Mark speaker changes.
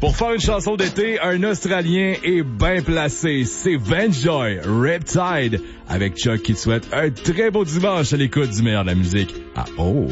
Speaker 1: Pour faire une chanson d'été, un Australien est bien placé. C'est Vanjoy, Riptide, avec Chuck qui te souhaite un très beau dimanche à l'écoute du meilleur de la musique. Ah oh!